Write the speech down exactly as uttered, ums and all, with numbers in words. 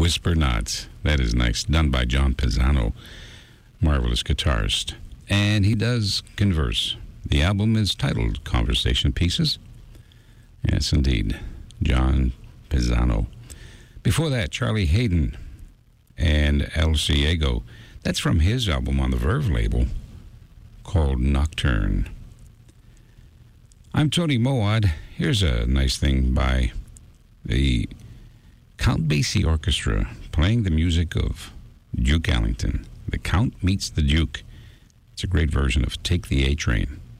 Whisper Not. That is nice. Done by John Pisano, marvelous guitarist. And he does converse. The album is titled Conversation Pieces. Yes, indeed. John Pisano. Before that, Charlie Hayden and El Ciego. That's from his album on the Verve label called Nocturne. I'm Tony Moad. Here's a nice thing by the Count Basie Orchestra playing the music of Duke Ellington. The Count meets the Duke. It's a great version of Take the A Train.